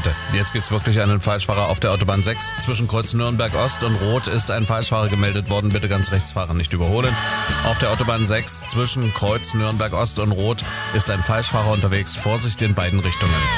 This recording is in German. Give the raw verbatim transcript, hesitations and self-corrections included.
Leute, jetzt gibt's wirklich einen Falschfahrer auf der Autobahn sechs. Zwischen Kreuz Nürnberg Ost und Rot ist ein Falschfahrer gemeldet worden. Bitte ganz rechts fahren, nicht überholen. Auf der Autobahn sechs zwischen Kreuz Nürnberg Ost und Rot ist ein Falschfahrer unterwegs. Vorsicht in beiden Richtungen.